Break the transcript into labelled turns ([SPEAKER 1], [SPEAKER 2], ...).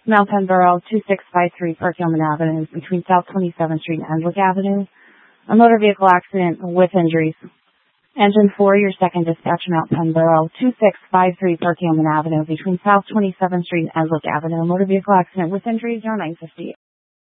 [SPEAKER 1] Mount Penborough, 2653 Park Hillman Avenue, between South 27th Street and Enswick Avenue. A motor vehicle accident with injuries. Engine 4, your second dispatch, Mount Penborough, 2653 Park Hillman Avenue, between South 27th Street and Enswick Avenue. A motor vehicle accident with injuries, 0950.